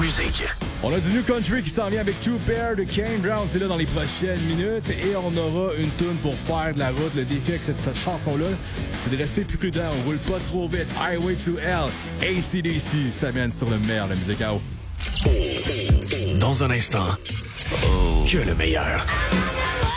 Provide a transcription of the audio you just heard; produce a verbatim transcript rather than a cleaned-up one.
musique. On a du New Country qui s'en vient avec Two Pair de Kane Brown, c'est là dans les prochaines minutes. Et on aura une tune pour faire de la route. Le défi avec cette, cette chanson-là, c'est de rester prudent. On roule pas trop vite. Highway to Hell, A C D C, ça mène sur le meilleur de la musique à eau. Dans un instant, que le meilleur.